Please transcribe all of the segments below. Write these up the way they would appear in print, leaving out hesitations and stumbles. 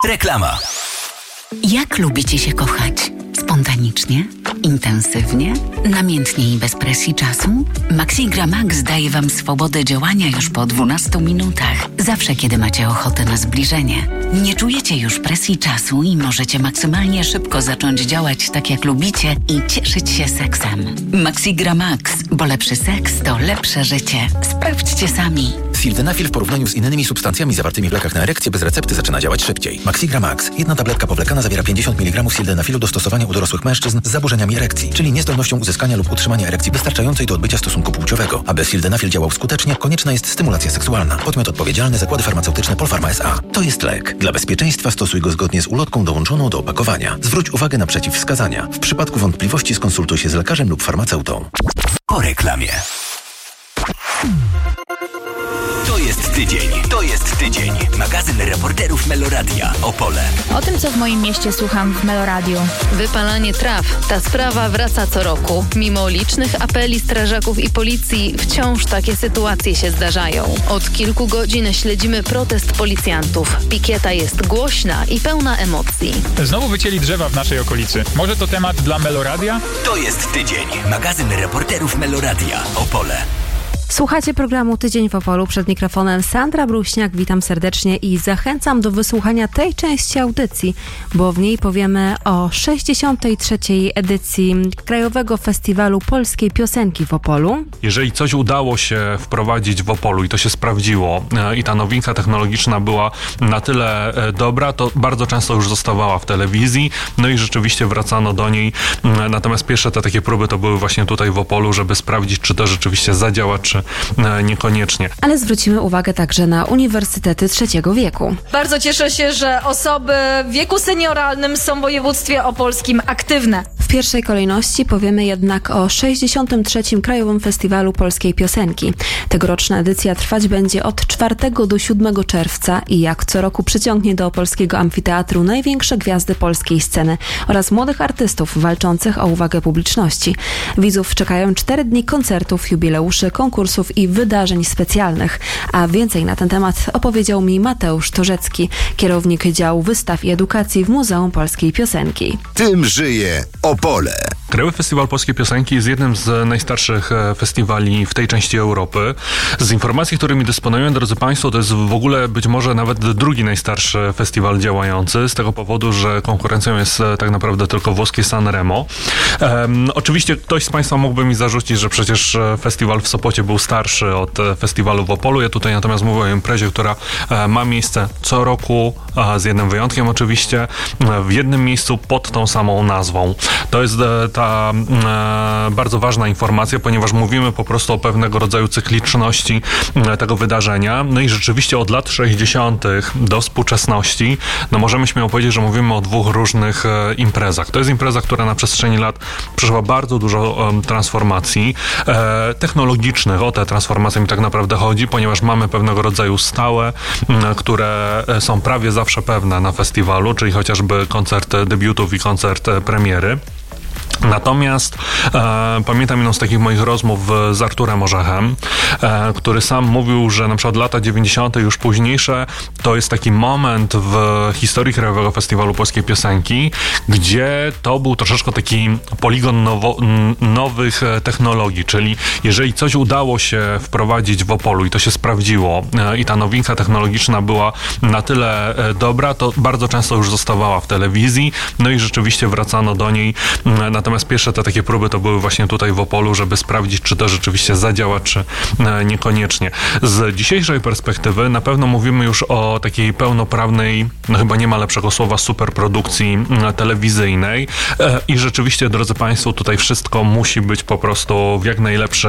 Reklama. Jak lubicie się kochać? Spontanicznie? Intensywnie? Namiętnie i bez presji czasu? Maxigra Max daje Wam swobodę działania już po 12 minutach. Zawsze, kiedy macie ochotę na zbliżenie. Nie czujecie już presji czasu i możecie maksymalnie szybko zacząć działać tak, jak lubicie i cieszyć się seksem. Maxigra Max, bo lepszy seks to lepsze życie. Sprawdźcie sami. Sildenafil w porównaniu z innymi substancjami zawartymi w lekach na erekcję bez recepty zaczyna działać szybciej. Maxigra Max. Jedna tabletka powlekana zawiera 50 mg sildenafilu do stosowania u dorosłych mężczyzn z zaburzeniami erekcji, czyli niezdolnością uzyskania lub utrzymania erekcji wystarczającej do odbycia stosunku płciowego. Aby sildenafil działał skutecznie, konieczna jest stymulacja seksualna. Podmiot odpowiedzialny: Zakłady Farmaceutyczne Polpharma S.A. To jest lek. Dla bezpieczeństwa stosuj go zgodnie z ulotką dołączoną do opakowania. Zwróć uwagę na przeciwwskazania. W przypadku wątpliwości skonsultuj się z lekarzem lub farmaceutą. Po reklamie. To jest tydzień. Magazyn reporterów Meloradia. Opole. O tym, co w moim mieście słucham w Meloradiu. Wypalanie traw. Ta sprawa wraca co roku. Mimo licznych apeli strażaków i policji, wciąż takie sytuacje się zdarzają. Od kilku godzin śledzimy protest policjantów. Pikieta jest głośna i pełna emocji. Znowu wycięli drzewa w naszej okolicy. Może to temat dla Meloradia? To jest tydzień. Magazyn reporterów Meloradia. Opole. Słuchacie programu Tydzień w Opolu. Przed mikrofonem Sandra Bruśniak. Witam serdecznie i zachęcam do wysłuchania tej części audycji, bo w niej powiemy o 63. edycji Krajowego Festiwalu Polskiej Piosenki w Opolu. Jeżeli coś udało się wprowadzić w Opolu i to się sprawdziło i ta nowinka technologiczna była na tyle dobra, to bardzo często już zostawała w telewizji, no i rzeczywiście wracano do niej. Natomiast pierwsze te takie próby to były właśnie tutaj w Opolu, żeby sprawdzić, czy to rzeczywiście zadziała, czy niekoniecznie. Ale zwrócimy uwagę także na uniwersytety trzeciego wieku. Bardzo cieszę się, że osoby w wieku senioralnym są w województwie opolskim aktywne. W pierwszej kolejności powiemy jednak o 63. Krajowym Festiwalu Polskiej Piosenki. Tegoroczna edycja trwać będzie od 4 do 7 czerwca i jak co roku przyciągnie do opolskiego amfiteatru największe gwiazdy polskiej sceny oraz młodych artystów walczących o uwagę publiczności. Widzów czekają 4 dni koncertów, jubileuszy, konkursów i wydarzeń specjalnych. A więcej na ten temat opowiedział mi Mateusz Torzecki, kierownik działu wystaw i edukacji w Muzeum Polskiej Piosenki. Tym żyje Opole. Krajowy Festiwal Polskiej Piosenki jest jednym z najstarszych festiwali w tej części Europy. Z informacji, którymi dysponuję, drodzy Państwo, to jest w ogóle być może nawet drugi najstarszy festiwal działający, z tego powodu, że konkurencją jest tak naprawdę tylko włoskie Sanremo. Oczywiście ktoś z Państwa mógłby mi zarzucić, że przecież festiwal w Sopocie był starszy od festiwalu w Opolu. Ja tutaj natomiast mówię o imprezie, która ma miejsce co roku, z jednym wyjątkiem oczywiście, w jednym miejscu pod tą samą nazwą. To jest ta bardzo ważna informacja, ponieważ mówimy po prostu o pewnego rodzaju cykliczności tego wydarzenia. No i rzeczywiście od lat 60. do współczesności, no możemy śmiało powiedzieć, że mówimy o dwóch różnych imprezach. To jest impreza, która na przestrzeni lat przeszła bardzo dużo transformacji technologicznych. O te transformacje mi tak naprawdę chodzi, ponieważ mamy pewnego rodzaju stałe, które są prawie zawsze pewne na festiwalu, czyli chociażby koncert debiutów i koncert premiery. Natomiast pamiętam jedną z takich moich rozmów z Arturem Orzechem, który sam mówił, że na przykład lata 90. już późniejsze to jest taki moment w historii Krajowego Festiwalu Polskiej Piosenki, gdzie to był troszeczkę taki poligon nowych technologii, czyli jeżeli coś udało się wprowadzić w Opolu i to się sprawdziło i ta nowinka technologiczna była na tyle dobra, to bardzo często już zostawała w telewizji, no i rzeczywiście wracano do niej. Natomiast pierwsze te takie próby to były właśnie tutaj w Opolu, żeby sprawdzić, czy to rzeczywiście zadziała, czy niekoniecznie. Z dzisiejszej perspektywy na pewno mówimy już o takiej pełnoprawnej, no chyba nie ma lepszego słowa, superprodukcji telewizyjnej i rzeczywiście, drodzy Państwo, tutaj wszystko musi być po prostu w jak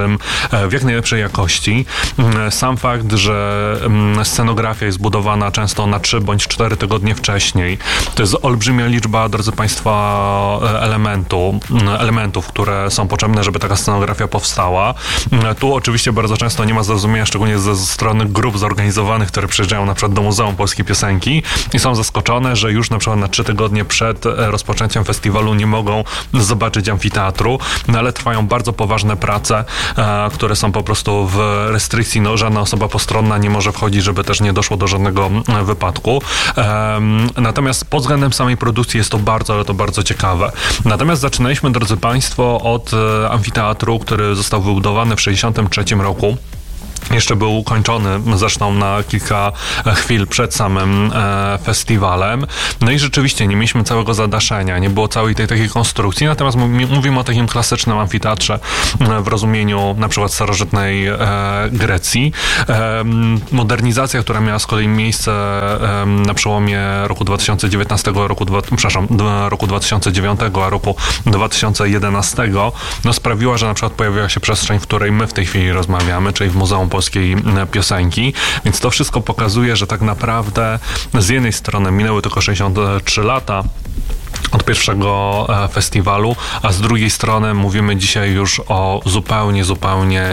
najlepszej jakości. Sam fakt, że scenografia jest budowana często na 3 bądź 4 tygodnie wcześniej, to jest olbrzymia liczba, drodzy Państwa, elementów. elementów, które są potrzebne, żeby taka scenografia powstała. Tu oczywiście bardzo często nie ma zrozumienia, szczególnie ze strony grup zorganizowanych, które przyjeżdżają na przykład do Muzeum Polskiej Piosenki i są zaskoczone, że już na przykład na 3 tygodnie przed rozpoczęciem festiwalu nie mogą zobaczyć amfiteatru, ale trwają bardzo poważne prace, które są po prostu w restrykcji. Żadna osoba postronna nie może wchodzić, żeby też nie doszło do żadnego wypadku. Natomiast pod względem samej produkcji jest to bardzo, ale to bardzo ciekawe. Natomiast zaczynaliśmy, drodzy Państwo, od amfiteatru, który został wybudowany w 1963 roku. Jeszcze był ukończony zresztą na kilka chwil przed samym festiwalem. No i rzeczywiście nie mieliśmy całego zadaszenia, nie było całej tej takiej konstrukcji, natomiast mówimy o takim klasycznym amfiteatrze w rozumieniu na przykład starożytnej Grecji. Modernizacja, która miała z kolei miejsce na przełomie roku 2019, roku 2009, a roku 2011, no sprawiła, że na przykład pojawiła się przestrzeń, w której my w tej chwili rozmawiamy, czyli w Muzeum Polskiej Piosenki, więc to wszystko pokazuje, że tak naprawdę z jednej strony minęły tylko 63 lata od pierwszego festiwalu, a z drugiej strony mówimy dzisiaj już o zupełnie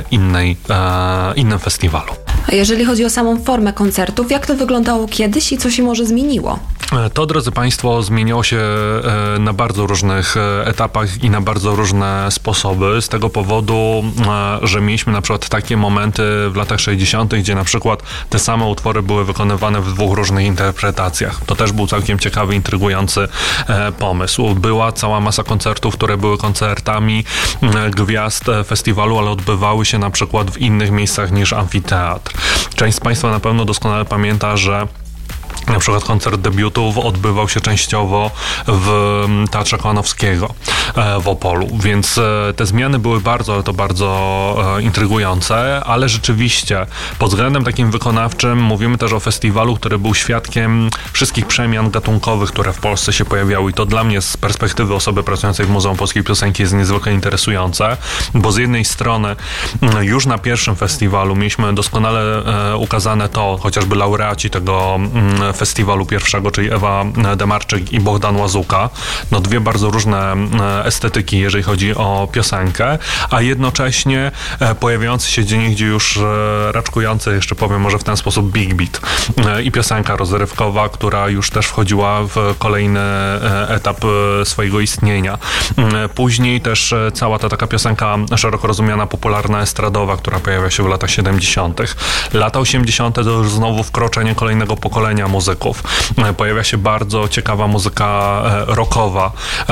innym festiwalu. A jeżeli chodzi o samą formę koncertów, jak to wyglądało kiedyś i co się może zmieniło? To, drodzy Państwo, zmieniło się na bardzo różnych etapach i na bardzo różne sposoby, z tego powodu, że mieliśmy na przykład takie momenty w latach 60., gdzie na przykład te same utwory były wykonywane w 2 różnych interpretacjach. To też był całkiem ciekawy, intrygujący pomysł. Była cała masa koncertów, które były koncertami gwiazd festiwalu, ale odbywały się na przykład w innych miejscach niż amfiteatr. Część z Państwa na pewno doskonale pamięta, że na przykład koncert debiutów odbywał się częściowo w Teatrze Kołanowskiego w Opolu, więc te zmiany były bardzo intrygujące, ale rzeczywiście pod względem takim wykonawczym mówimy też o festiwalu, który był świadkiem wszystkich przemian gatunkowych, które w Polsce się pojawiały i to dla mnie z perspektywy osoby pracującej w Muzeum Polskiej Piosenki jest niezwykle interesujące, bo z jednej strony już na pierwszym festiwalu mieliśmy doskonale ukazane to, chociażby laureaci tego festiwalu pierwszego, czyli Ewa Demarczyk i Bohdan Łazuka. No 2 bardzo różne estetyki, jeżeli chodzi o piosenkę, a jednocześnie pojawiający się gdzieniegdzie już raczkujący, jeszcze powiem może w ten sposób, big beat i piosenka rozrywkowa, która już też wchodziła w kolejny etap swojego istnienia. Później też cała ta taka piosenka szeroko rozumiana, popularna, estradowa, która pojawia się w latach 70. Lata 80. to już znowu wkroczenie kolejnego pokolenia muzyków. Pojawia się bardzo ciekawa muzyka rockowa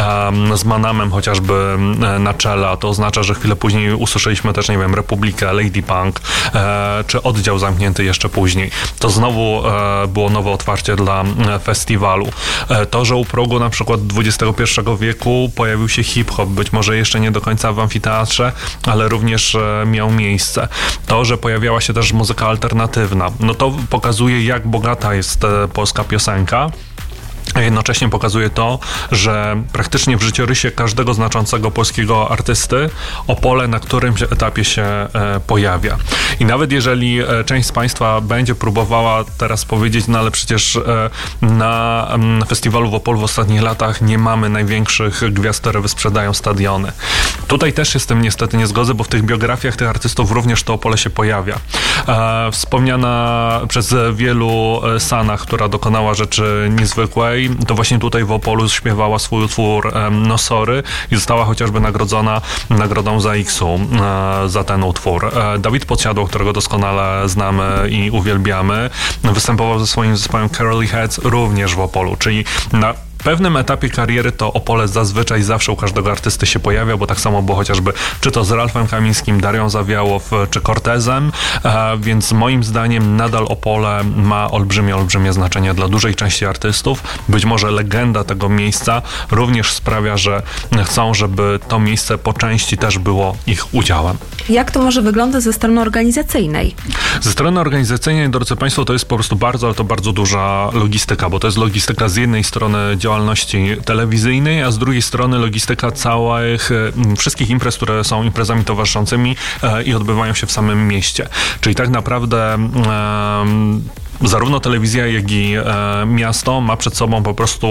z Manamem chociażby na czele, a to oznacza, że chwilę później usłyszeliśmy też, nie wiem, Republikę, Lady Punk, czy Oddział Zamknięty jeszcze później. To znowu było nowe otwarcie dla festiwalu. To, że u progu na przykład XXI wieku pojawił się hip-hop, być może jeszcze nie do końca w amfiteatrze, ale również miał miejsce. To, że pojawiała się też muzyka alternatywna, no to pokazuje, jak bogata jest polska piosenka. A jednocześnie pokazuje to, że praktycznie w życiorysie każdego znaczącego polskiego artysty Opole na którymś etapie się pojawia. I nawet jeżeli część z Państwa będzie próbowała teraz powiedzieć, no ale przecież na festiwalu w Opolu w ostatnich latach nie mamy największych gwiazd, które wysprzedają stadiony. Tutaj też się z tym niestety nie zgodzę, bo w tych biografiach tych artystów również to Opole się pojawia. Wspomniana przez wielu Sanach, która dokonała rzeczy niezwykłej, to właśnie tutaj w Opolu śpiewała swój utwór No Sorry i została chociażby nagrodzona nagrodą ZAX-u za ten utwór. Dawid Podsiadło, którego doskonale znamy i uwielbiamy, występował ze swoim zespołem Curly Heads również w Opolu, czyli na pewnym etapie kariery to Opole zazwyczaj zawsze u każdego artysty się pojawia, bo tak samo było chociażby czy to z Ralfem Kamińskim, Darią Zawiałow, czy Cortezem, więc moim zdaniem nadal Opole ma olbrzymie znaczenie dla dużej części artystów. Być może legenda tego miejsca również sprawia, że chcą, żeby to miejsce po części też było ich udziałem. Jak to może wyglądać ze strony organizacyjnej? Ze strony organizacyjnej, drodzy Państwo, to jest po prostu bardzo duża logistyka, bo to jest logistyka z jednej strony działalności telewizyjnej, a z drugiej strony logistyka wszystkich imprez, które są imprezami towarzyszącymi i odbywają się w samym mieście. Czyli tak naprawdę Zarówno telewizja, jak i miasto ma przed sobą po prostu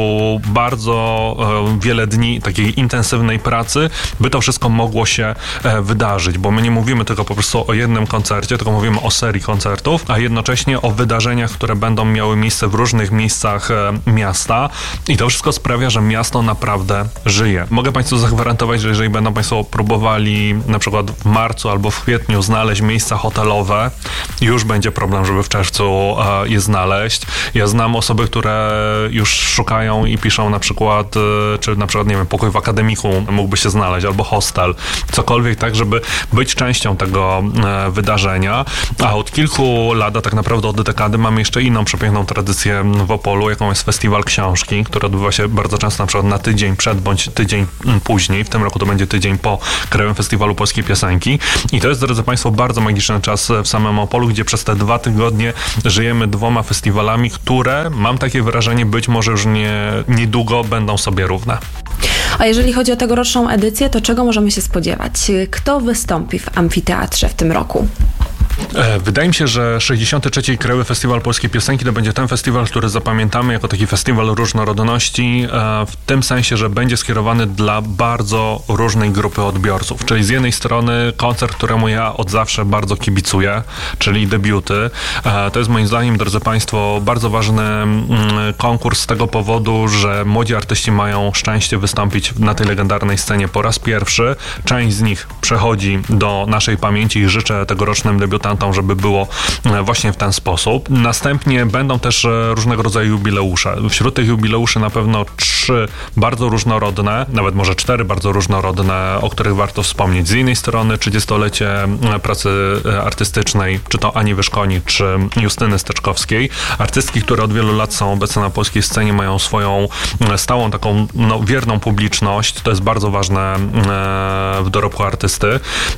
bardzo wiele dni takiej intensywnej pracy, by to wszystko mogło się wydarzyć, bo my nie mówimy tylko po prostu o jednym koncercie, tylko mówimy o serii koncertów, a jednocześnie o wydarzeniach, które będą miały miejsce w różnych miejscach miasta i to wszystko sprawia, że miasto naprawdę żyje. Mogę Państwu zagwarantować, że jeżeli będą Państwo próbowali na przykład w marcu albo w kwietniu znaleźć miejsca hotelowe, już będzie problem, żeby w czerwcu je znaleźć. Ja znam osoby, które już szukają i piszą na przykład, czy na przykład, nie wiem, pokój w akademiku mógłby się znaleźć, albo hostel, cokolwiek tak, żeby być częścią tego wydarzenia, a od kilku lat, a tak naprawdę od dekady mamy jeszcze inną przepiękną tradycję w Opolu, jaką jest festiwal książki, który odbywa się bardzo często na przykład na tydzień przed, bądź tydzień później. W tym roku to będzie tydzień po Krajowym Festiwalu Polskiej Piosenki i to jest, drodzy Państwo, bardzo magiczny czas w samym Opolu, gdzie przez te 2 tygodnie żyjemy 2 festiwalami, które, mam takie wrażenie, być może już niedługo będą sobie równe. A jeżeli chodzi o tegoroczną edycję, to czego możemy się spodziewać? Kto wystąpi w amfiteatrze w tym roku? Wydaje mi się, że 63. Krajowy Festiwal Polskiej Piosenki to będzie ten festiwal, który zapamiętamy jako taki festiwal różnorodności, w tym sensie, że będzie skierowany dla bardzo różnej grupy odbiorców. Czyli z jednej strony koncert, któremu ja od zawsze bardzo kibicuję, czyli debiuty. To jest moim zdaniem, drodzy Państwo, bardzo ważny konkurs z tego powodu, że młodzi artyści mają szczęście wystąpić na tej legendarnej scenie po raz pierwszy. Część z nich przechodzi do naszej pamięci i życzę tegorocznym debiutantom, żeby było właśnie w ten sposób. Następnie będą też różnego rodzaju jubileusze. Wśród tych jubileuszy na pewno 3 bardzo różnorodne, nawet może 4 bardzo różnorodne, o których warto wspomnieć. Z jednej strony 30-lecie pracy artystycznej, czy to Ani Wyszkoni, czy Justyny Steczkowskiej. Artystki, które od wielu lat są obecne na polskiej scenie, mają swoją stałą, taką wierną publiczność. To jest bardzo ważne w dorobku artysty.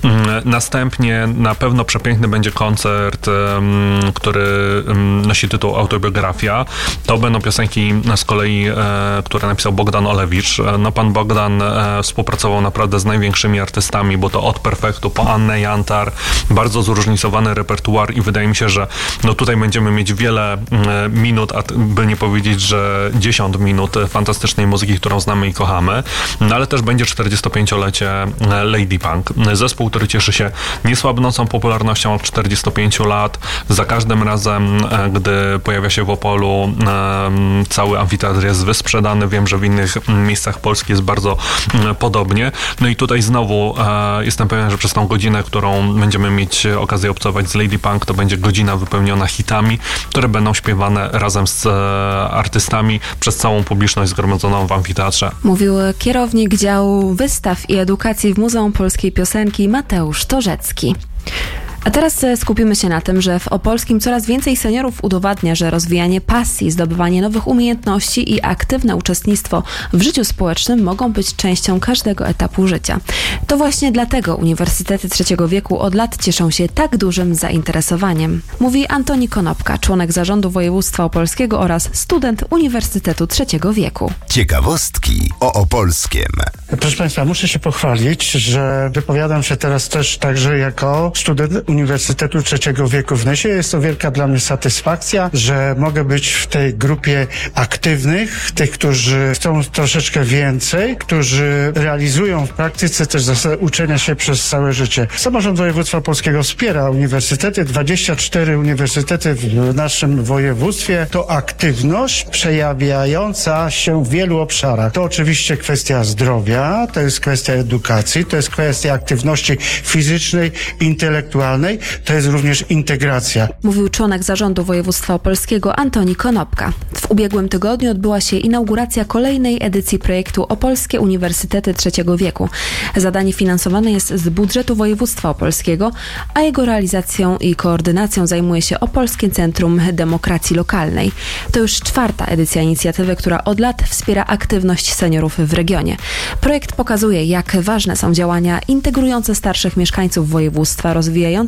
Następnie na pewno przepiękny będzie koncert, który nosi tytuł Autobiografia. To będą piosenki z kolei, które napisał Bogdan Olewicz. No, pan Bogdan współpracował naprawdę z największymi artystami, bo to od Perfektu po Annę Jantar, bardzo zróżnicowany repertuar i wydaje mi się, że no tutaj będziemy mieć wiele minut, a by nie powiedzieć, że 10 minut fantastycznej muzyki, którą znamy i kochamy, no ale też będzie 45-lecie Lady Punk. Zespół, który cieszy się niesłabnącą popularnością od 45 lat. Za każdym razem, gdy pojawia się w Opolu, cały amfiteatr jest wysprzedany. Wiem, że w innych miejscach Polski jest bardzo podobnie. No i tutaj znowu jestem pewien, że przez tą godzinę, którą będziemy mieć okazję obcować z Lady Punk, to będzie godzina wypełniona hitami, które będą śpiewane razem z artystami przez całą publiczność zgromadzoną w amfiteatrze. Mówił kierownik działu wystaw i edukacji w Muzeum Polskiej Piosenki Mateusz Torzecki. A teraz skupimy się na tym, że w Opolskim coraz więcej seniorów udowadnia, że rozwijanie pasji, zdobywanie nowych umiejętności i aktywne uczestnictwo w życiu społecznym mogą być częścią każdego etapu życia. To właśnie dlatego Uniwersytety Trzeciego Wieku od lat cieszą się tak dużym zainteresowaniem. Mówi Antoni Konopka, członek Zarządu Województwa Opolskiego oraz student Uniwersytetu Trzeciego Wieku. Ciekawostki o Opolskiem. Proszę Państwa, muszę się pochwalić, że wypowiadam się teraz też także jako student Uniwersytetu Trzeciego Wieku w Nysie. Jest to wielka dla mnie satysfakcja, że mogę być w tej grupie aktywnych, tych, którzy chcą troszeczkę więcej, którzy realizują w praktyce też zasadę uczenia się przez całe życie. Samorząd Województwa Opolskiego wspiera uniwersytety. 24 uniwersytety w naszym województwie to aktywność przejawiająca się w wielu obszarach. To oczywiście kwestia zdrowia, to jest kwestia edukacji, to jest kwestia aktywności fizycznej, intelektualnej, to jest również integracja. Mówił członek Zarządu Województwa Opolskiego Antoni Konopka. W ubiegłym tygodniu odbyła się inauguracja kolejnej edycji projektu Opolskie Uniwersytety Trzeciego Wieku. Zadanie finansowane jest z budżetu województwa opolskiego, a jego realizacją i koordynacją zajmuje się Opolskie Centrum Demokracji Lokalnej. To już 4. edycja inicjatywy, która od lat wspiera aktywność seniorów w regionie. Projekt pokazuje, jak ważne są działania integrujące starszych mieszkańców województwa, rozwijające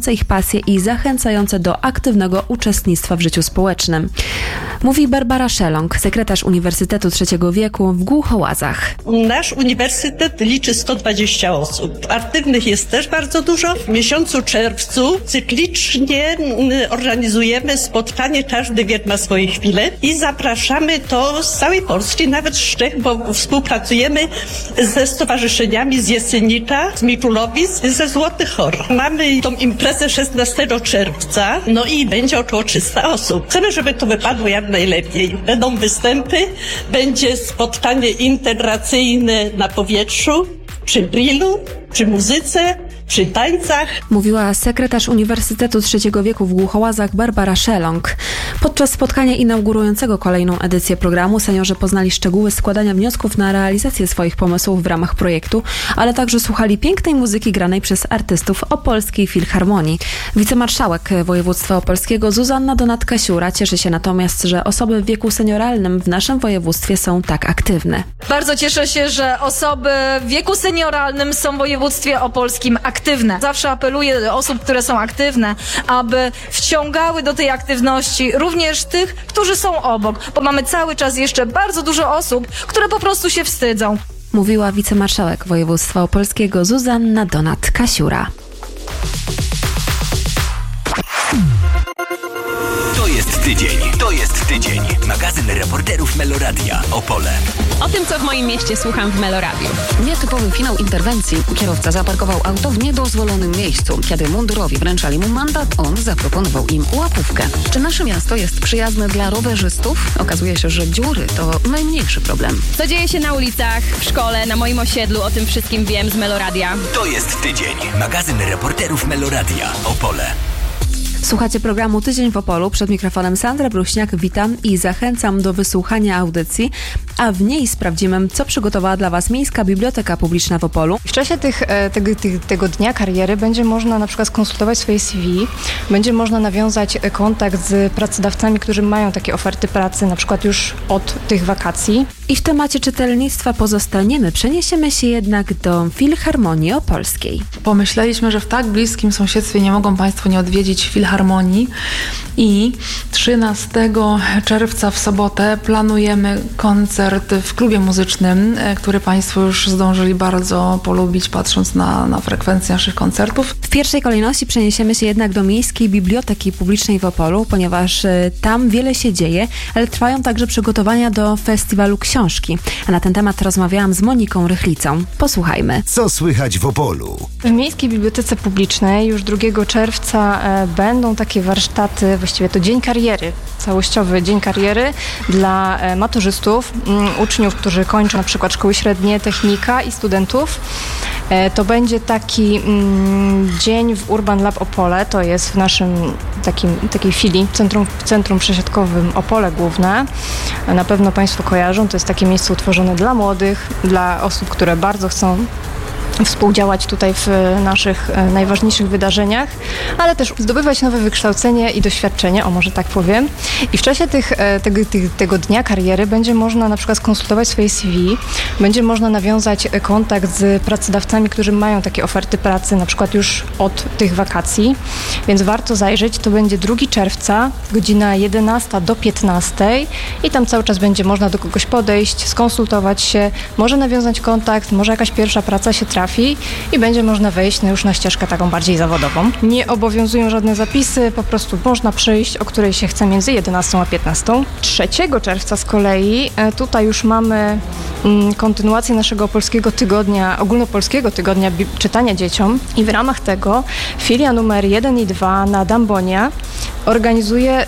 budujące ich pasje i zachęcające do aktywnego uczestnictwa w życiu społecznym. Mówi Barbara Szelong, sekretarz Uniwersytetu Trzeciego Wieku w Głuchołazach. Nasz uniwersytet liczy 120 osób. Aktywnych jest też bardzo dużo. W miesiącu czerwcu cyklicznie organizujemy spotkanie, każdy wiek ma swoje chwile i zapraszamy to z całej Polski, nawet z Czech, bo współpracujemy ze stowarzyszeniami z Jesenika, z Mikulowic, ze Złotych Hor. Mamy tą imprezę 16 czerwca, no i będzie około 300 osób. Chcemy, żeby to wypadło jak najlepiej. Będą występy, będzie spotkanie integracyjne na powietrzu, przy grillu, przy muzyce, przy tańcach. Mówiła sekretarz Uniwersytetu Trzeciego Wieku w Głuchołazach Barbara Szelong. Podczas spotkania inaugurującego kolejną edycję programu seniorzy poznali szczegóły składania wniosków na realizację swoich pomysłów w ramach projektu, ale także słuchali pięknej muzyki granej przez artystów Opolskiej Filharmonii. Wicemarszałek województwa opolskiego Zuzanna Donat-Kasiura cieszy się natomiast, że osoby w wieku senioralnym w naszym województwie są tak aktywne. Bardzo cieszę się, że osoby w wieku senioralnym są w województwie opolskim aktywne. Zawsze apeluję do osób, które są aktywne, aby wciągały do tej aktywności również tych, którzy są obok, bo mamy cały czas jeszcze bardzo dużo osób, które po prostu się wstydzą. Mówiła wicemarszałek województwa opolskiego Zuzanna Donat-Kasiura. To jest tydzień. Magazyn reporterów Meloradia Opole. O tym, co w moim mieście słucham w Meloradiu. Nietypowy finał interwencji. Kierowca zaparkował auto w niedozwolonym miejscu. Kiedy mundurowi wręczali mu mandat, on zaproponował im łapówkę. Czy nasze miasto jest przyjazne dla rowerzystów? Okazuje się, że dziury to najmniejszy problem. Co dzieje się na ulicach, w szkole, na moim osiedlu, o tym wszystkim wiem z Meloradia. To jest tydzień. Magazyn reporterów Meloradia Opole. Słuchacie programu Tydzień w Opolu. Przed mikrofonem Sandra Bruśniak. Witam i zachęcam do wysłuchania audycji, a w niej sprawdzimy, co przygotowała dla Was Miejska Biblioteka Publiczna w Opolu. W czasie tego dnia kariery będzie można na przykład skonsultować swoje CV, będzie można nawiązać kontakt z pracodawcami, którzy mają takie oferty pracy, na przykład już od tych wakacji. I w temacie czytelnictwa pozostaniemy. Przeniesiemy się jednak do Filharmonii Opolskiej. Pomyśleliśmy, że w tak bliskim sąsiedztwie nie mogą Państwo nie odwiedzić Filharmonii i 13 czerwca w sobotę planujemy koncert w klubie muzycznym, który Państwo już zdążyli bardzo polubić, patrząc na frekwencję naszych koncertów. W pierwszej kolejności przeniesiemy się jednak do Miejskiej Biblioteki Publicznej w Opolu, ponieważ tam wiele się dzieje, ale trwają także przygotowania do festiwalu książki. A na ten temat rozmawiałam z Moniką Rychlicą. Posłuchajmy. Co słychać w Opolu? W Miejskiej Bibliotece Publicznej już 2 czerwca będą takie warsztaty, właściwie to dzień kariery, całościowy dzień kariery dla maturzystów, uczniów, którzy kończą na przykład szkoły średnie, technika i studentów. To będzie taki dzień w Urban Lab Opole, to jest w naszym takiej filii, centrum przesiadkowym Opole Główne. Na pewno Państwo kojarzą, to jest takie miejsce utworzone dla młodych, dla osób, które bardzo chcą współdziałać tutaj w naszych najważniejszych wydarzeniach, ale też zdobywać nowe wykształcenie i doświadczenie, o może tak powiem. I w czasie tego dnia kariery będzie można na przykład skonsultować swoje CV, będzie można nawiązać kontakt z pracodawcami, którzy mają takie oferty pracy, na przykład już od tych wakacji, więc warto zajrzeć. To będzie 2 czerwca, godzina 11 do 15 i tam cały czas będzie można do kogoś podejść, skonsultować się, może nawiązać kontakt, może jakaś pierwsza praca się trafi i będzie można wejść już na ścieżkę taką bardziej zawodową. Nie obowiązują żadne zapisy, po prostu można przyjść, o której się chce między 11 a 15. 3 czerwca z kolei tutaj już mamy kontynuację naszego ogólnopolskiego tygodnia czytania dzieciom i w ramach tego filia numer 1 i 2 na Dambonia organizuje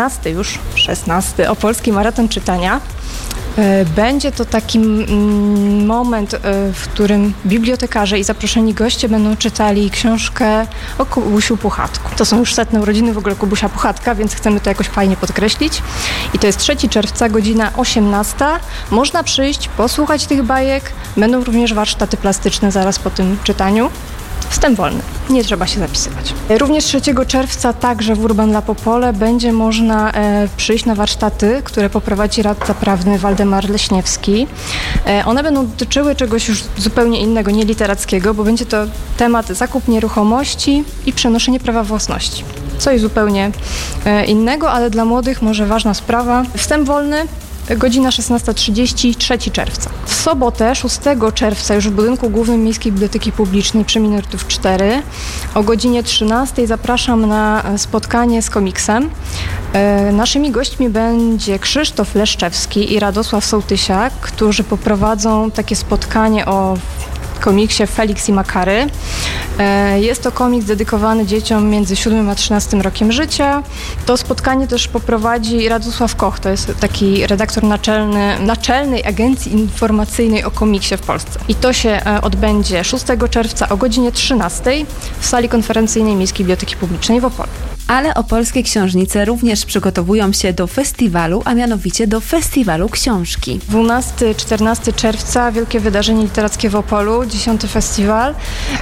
16 Opolski Maraton Czytania. Będzie to taki moment, w którym bibliotekarze i zaproszeni goście będą czytali książkę o Kubusiu Puchatku. To są już 100 urodziny w ogóle Kubusia Puchatka, więc chcemy to jakoś fajnie podkreślić. I to jest 3 czerwca, godzina 18. Można przyjść, posłuchać tych bajek. Będą również warsztaty plastyczne zaraz po tym czytaniu. Wstęp wolny. nie trzeba się zapisywać. Również 3 czerwca także w Urban Lab Opole będzie można przyjść na warsztaty, które poprowadzi radca prawny Waldemar Leśniewski. One będą dotyczyły czegoś już zupełnie innego, nie literackiego, bo będzie to temat zakup nieruchomości i przenoszenie prawa własności. Coś zupełnie innego, ale dla młodych może ważna sprawa. Wstęp wolny. Godzina 16:30, 3 czerwca. W sobotę, 6 czerwca, już w budynku głównym Miejskiej Biblioteki Publicznej przy Minutów 4 o godzinie 13:00 zapraszam na spotkanie z komiksem. Naszymi gośćmi będzie Krzysztof Leszczewski i Radosław Sołtysiak, którzy poprowadzą takie spotkanie o komiksie Felix i Makary. Jest to komiks dedykowany dzieciom między 7 a 13 rokiem życia. To spotkanie też poprowadzi Radosław Koch, to jest taki redaktor Naczelnej Agencji Informacyjnej o komiksie w Polsce. I to się odbędzie 6 czerwca o godzinie 13:00 w sali konferencyjnej Miejskiej Biblioteki Publicznej w Opolu. Ale opolskie książnice również przygotowują się do festiwalu, a mianowicie do Festiwalu Książki. 12-14 czerwca wielkie wydarzenie literackie w Opolu, 10. festiwal.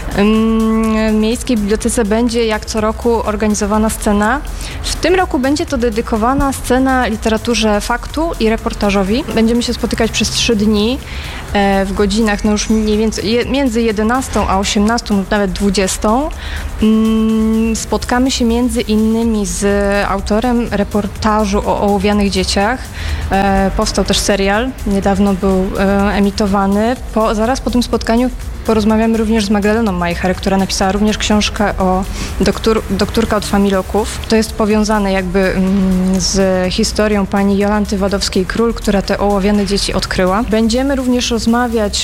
W Miejskiej Bibliotece będzie jak co roku organizowana scena. W tym roku będzie to dedykowana scena literaturze faktu i reportażowi. Będziemy się spotykać przez 3 dni w godzinach już mniej więcej między 11 a 18 lub nawet 20. Spotkamy się między innymi z autorem reportażu o ołowianych dzieciach. Powstał też serial, niedawno był emitowany. Zaraz po tym spotkaniu porozmawiamy również z Magdaleną Majcher, która napisała również książkę o doktorka od Familoków. To jest powiązane jakby z historią pani Jolanty Wadowskiej-Król, która te ołowiane dzieci odkryła. Będziemy również rozmawiać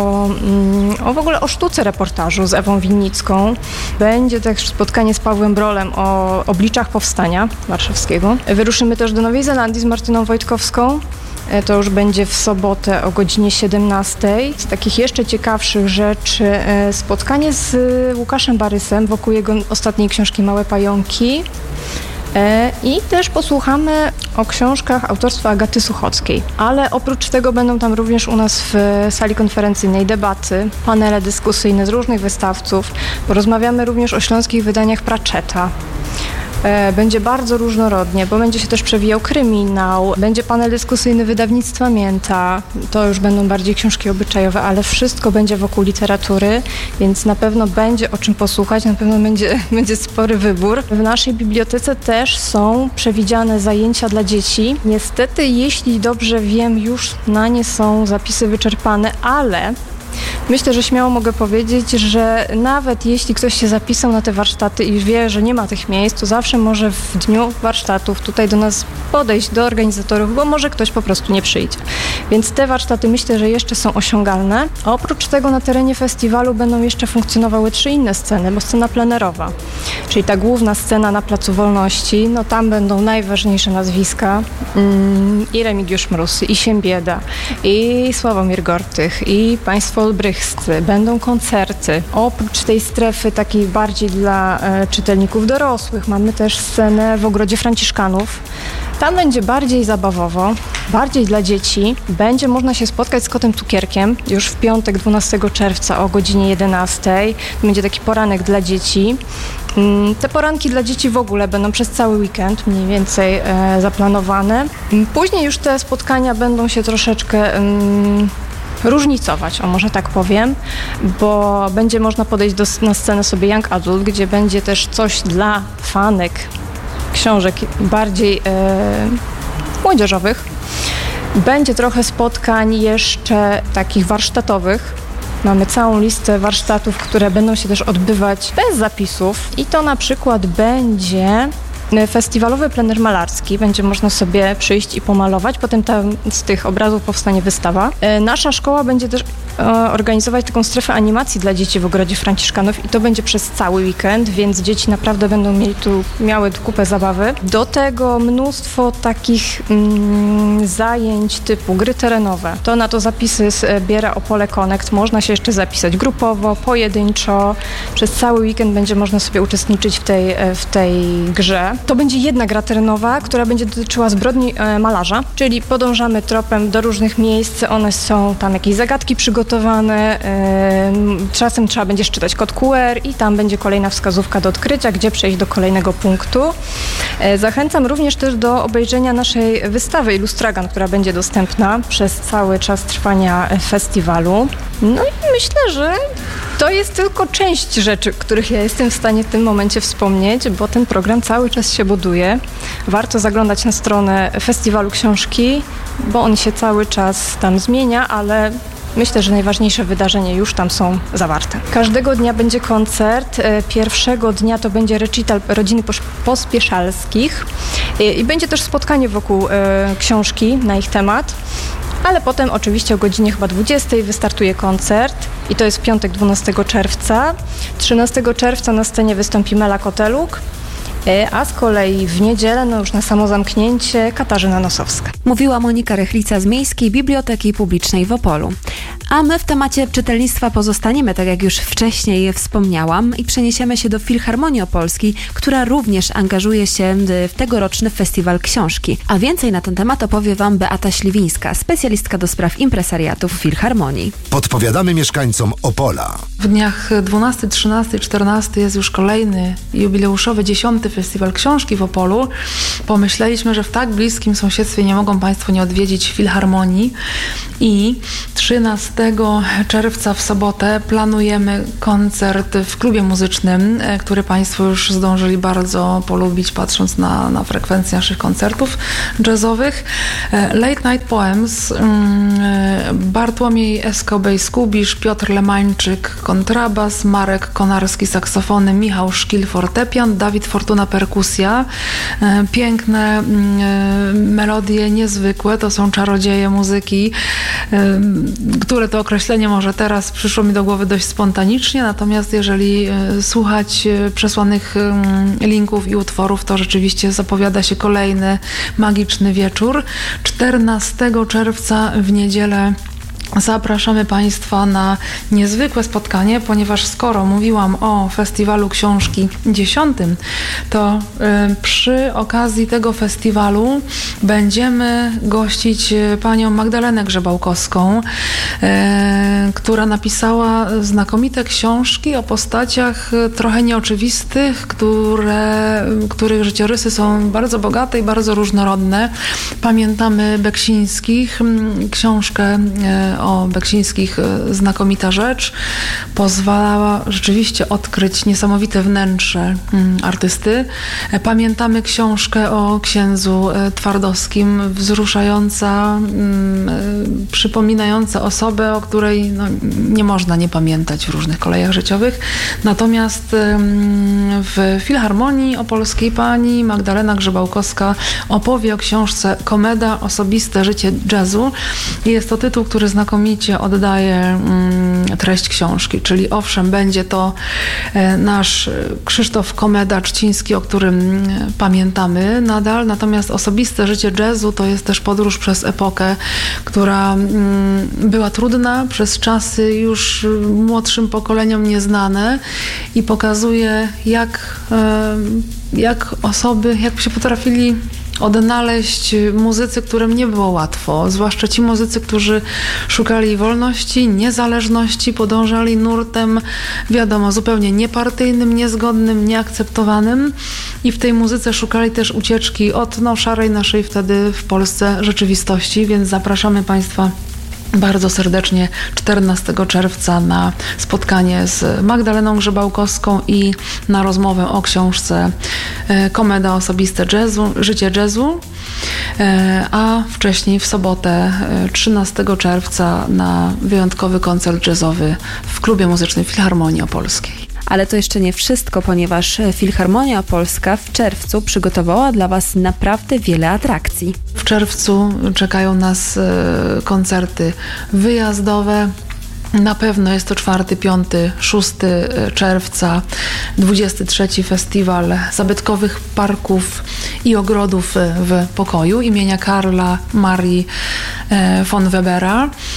w ogóle o sztuce reportażu z Ewą Winnicką. Będzie też spotkanie z Pawłem Brolem o obliczach powstania warszawskiego. Wyruszymy też do Nowej Zelandii z Martyną Wojtkowską. To już będzie w sobotę o godzinie 17:00. Z takich jeszcze ciekawszych rzeczy spotkanie z Łukaszem Barysem wokół jego ostatniej książki Małe Pająki. I też posłuchamy o książkach autorstwa Agaty Suchockiej. Ale oprócz tego będą tam również u nas w sali konferencyjnej debaty, panele dyskusyjne z różnych wystawców. Porozmawiamy również o śląskich wydaniach Pratchetta. Będzie bardzo różnorodnie, bo będzie się też przewijał kryminał, będzie panel dyskusyjny wydawnictwa Mięta, to już będą bardziej książki obyczajowe, ale wszystko będzie wokół literatury, więc na pewno będzie o czym posłuchać, na pewno będzie spory wybór. W naszej bibliotece też są przewidziane zajęcia dla dzieci. Niestety, jeśli dobrze wiem, już na nie są zapisy wyczerpane, ale myślę, że śmiało mogę powiedzieć, że nawet jeśli ktoś się zapisał na te warsztaty i wie, że nie ma tych miejsc, to zawsze może w dniu warsztatów tutaj do nas podejść, do organizatorów, bo może ktoś po prostu nie przyjdzie. Więc te warsztaty myślę, że jeszcze są osiągalne. A oprócz tego na terenie festiwalu będą jeszcze funkcjonowały 3 inne sceny, bo scena plenerowa, czyli ta główna scena na Placu Wolności, no tam będą najważniejsze nazwiska i Remigiusz Mróz, i Siembieda, i Sławomir Gortych, i państwo olbrychscy, będą koncerty. Oprócz tej strefy takiej bardziej dla czytelników dorosłych mamy też scenę w Ogrodzie Franciszkanów. Tam będzie bardziej zabawowo, bardziej dla dzieci. Będzie można się spotkać z kotem Cukierkiem już w piątek 12 czerwca o godzinie 11:00. Będzie taki poranek dla dzieci. Te poranki dla dzieci w ogóle będą przez cały weekend mniej więcej zaplanowane. Później już te spotkania będą się troszeczkę różnicować, może tak powiem, bo będzie można podejść na scenę sobie Young Adult, gdzie będzie też coś dla fanek książek bardziej młodzieżowych. Będzie trochę spotkań jeszcze takich warsztatowych. Mamy całą listę warsztatów, które będą się też odbywać bez zapisów i to na przykład będzie festiwalowy plener malarski. Będzie można sobie przyjść i pomalować. Potem z tych obrazów powstanie wystawa. Nasza szkoła będzie też organizować taką strefę animacji dla dzieci w Ogrodzie Franciszkanów i to będzie przez cały weekend, więc dzieci naprawdę będą miały tu kupę zabawy. Do tego mnóstwo takich zajęć typu gry terenowe. To na to zapisy zbiera Opole Connect. Można się jeszcze zapisać grupowo, pojedynczo. Przez cały weekend będzie można sobie uczestniczyć w tej grze. To będzie jedna gra terenowa, która będzie dotyczyła zbrodni malarza, czyli podążamy tropem do różnych miejsc. One są tam jakieś zagadki przygotowane, przygotowane. Czasem trzeba będzie czytać kod QR i tam będzie kolejna wskazówka do odkrycia, gdzie przejść do kolejnego punktu. Zachęcam również też do obejrzenia naszej wystawy Illustragan, która będzie dostępna przez cały czas trwania festiwalu. No i myślę, że to jest tylko część rzeczy, których ja jestem w stanie w tym momencie wspomnieć, bo ten program cały czas się buduje. Warto zaglądać na stronę Festiwalu Książki, bo on się cały czas tam zmienia, ale myślę, że najważniejsze wydarzenia już tam są zawarte. Każdego dnia będzie koncert. Pierwszego dnia to będzie recital rodziny Pospieszalskich i będzie też spotkanie wokół książki na ich temat. Ale potem oczywiście o godzinie chyba 20 wystartuje koncert i to jest w piątek 12 czerwca. 13 czerwca na scenie wystąpi Mela Koteluk, a z kolei w niedzielę, już na samo zamknięcie, Katarzyna Nosowska. Mówiła Monika Rychlica z Miejskiej Biblioteki Publicznej w Opolu. A my w temacie czytelnictwa pozostaniemy, tak jak już wcześniej wspomniałam, i przeniesiemy się do Filharmonii Opolskiej, która również angażuje się w tegoroczny Festiwal Książki. A więcej na ten temat opowie Wam Beata Śliwińska, specjalistka do spraw impresariatu w Filharmonii. Podpowiadamy mieszkańcom Opola. W dniach 12, 13, 14 jest już kolejny jubileuszowy 10. Festiwal Książki w Opolu. Pomyśleliśmy, że w tak bliskim sąsiedztwie nie mogą Państwo nie odwiedzić Filharmonii i 13 czerwca w sobotę planujemy koncert w klubie muzycznym, który Państwo już zdążyli bardzo polubić, patrząc na frekwencję naszych koncertów jazzowych. Late Night Poems, Bartłomiej Eskobej-Skubisz, Piotr Lemańczyk kontrabas, Marek Konarski saksofony, Michał Szkil fortepian, Dawid Fortuna perkusja. Piękne melodie, niezwykłe, to są czarodzieje muzyki, które to określenie może teraz przyszło mi do głowy dość spontanicznie, natomiast jeżeli słuchać przesłanych linków i utworów, to rzeczywiście zapowiada się kolejny magiczny wieczór. 14 czerwca w niedzielę zapraszamy Państwa na niezwykłe spotkanie, ponieważ skoro mówiłam o Festiwalu Książki 10, to przy okazji tego festiwalu będziemy gościć panią Magdalenę Grzebałkowską, która napisała znakomite książki o postaciach trochę nieoczywistych, których życiorysy są bardzo bogate i bardzo różnorodne. Pamiętamy Beksińskich, książkę o Beksińskich znakomita rzecz. Pozwalała rzeczywiście odkryć niesamowite wnętrze artysty. Pamiętamy książkę o księdzu Twardowskim, wzruszająca, przypominająca osobę, o której nie można nie pamiętać w różnych kolejach życiowych. Natomiast w Filharmonii Opolskiej pani Magdalena Grzebałkowska opowie o książce Komeda, osobiste życie jazzu. Jest to tytuł, który znakomicie oddaje treść książki, czyli owszem, będzie to nasz Krzysztof Komeda-Czciński, o którym pamiętamy nadal, natomiast osobiste życie jazzu to jest też podróż przez epokę, która była trudna, przez czasy już młodszym pokoleniom nieznane i pokazuje, jak osoby, jak się potrafili odnaleźć muzycy, którym nie było łatwo, zwłaszcza ci muzycy, którzy szukali wolności, niezależności, podążali nurtem, wiadomo, zupełnie niepartyjnym, niezgodnym, nieakceptowanym i w tej muzyce szukali też ucieczki od szarej naszej wtedy w Polsce rzeczywistości, więc zapraszamy Państwa bardzo serdecznie 14 czerwca na spotkanie z Magdaleną Grzebałkowską i na rozmowę o książce Komeda, osobiste życie jazzu, a wcześniej w sobotę 13 czerwca na wyjątkowy koncert jazzowy w klubie muzycznym Filharmonii Opolskiej. Ale to jeszcze nie wszystko, ponieważ Filharmonia Opolska w czerwcu przygotowała dla Was naprawdę wiele atrakcji. W czerwcu czekają nas koncerty wyjazdowe. Na pewno jest to 4, 5, 6 czerwca, 23 Festiwal Zabytkowych Parków i Ogrodów w Pokoju imienia Karla Marii von Webera.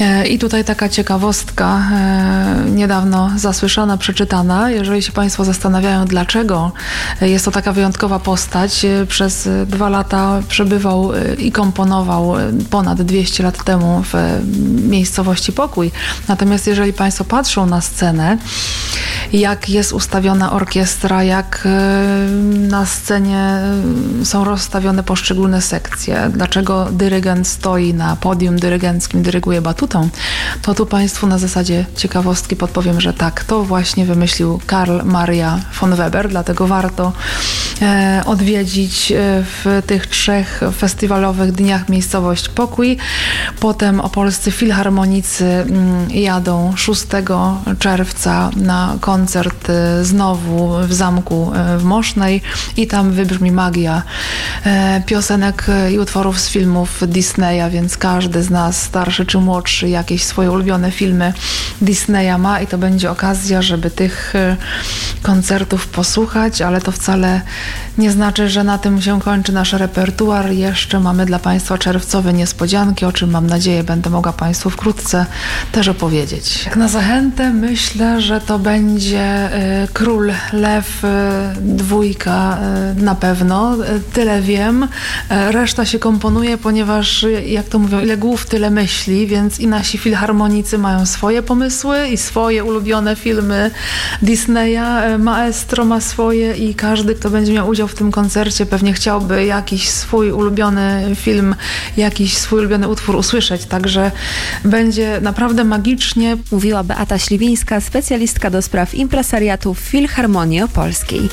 I tutaj taka ciekawostka niedawno zasłyszana, przeczytana. Jeżeli się Państwo zastanawiają, dlaczego jest to taka wyjątkowa postać, przez 2 lata przebywał i komponował ponad 200 lat temu w miejscowości Pokój. Natomiast jeżeli Państwo patrzą na scenę, jak jest ustawiona orkiestra, jak na scenie są rozstawione poszczególne sekcje, dlaczego dyrygent stoi na podium dyrygenckim, dyryguje batutą, to tu Państwu na zasadzie ciekawostki podpowiem, że tak, to właśnie wymyślił Karl Maria von Weber, dlatego warto odwiedzić w tych 3 festiwalowych dniach miejscowość Pokój. Potem opolscy filharmonicy jadą 6 czerwca na koncert znowu w zamku w Mosznej i tam wybrzmi magia piosenek i utworów z filmów Disneya, więc każdy z nas, starszy czy młodszy, jakieś swoje ulubione filmy Disneya ma i to będzie okazja, żeby tych koncertów posłuchać, ale to wcale nie znaczy, że na tym się kończy nasz repertuar. Jeszcze mamy dla Państwa czerwcowe niespodzianki, o czym mam nadzieję będę mogła Państwu wkrótce też opowiedzieć. Jak na zachętę myślę, że to będzie Król Lew 2 na pewno. Tyle wiem. Reszta się komponuje, ponieważ jak to mówią, ile głów, tyle myśli, więc i nasi filharmonicy mają swoje pomysły i swoje ulubione filmy Disneya. Maestro ma swoje i każdy, kto będzie miał udział w tym koncercie, pewnie chciałby jakiś swój ulubiony film, jakiś swój ulubiony utwór usłyszeć. Także będzie naprawdę magicznie. Mówiła Beata Śliwińska, specjalistka do spraw impresariatu w Filharmonii Opolskiej.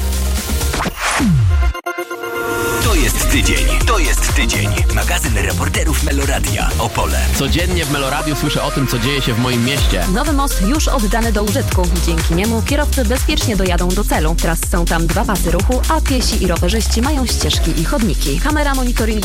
To jest tydzień. To jest tydzień. Magazyn reporterów Meloradia. Opole. Codziennie w Meloradiu słyszę o tym, co dzieje się w moim mieście. Nowy most już oddany do użytku. Dzięki niemu kierowcy bezpiecznie dojadą do celu. Teraz są tam 2 pasy ruchu, a piesi i rowerzyści mają ścieżki i chodniki. Kamera monitoringu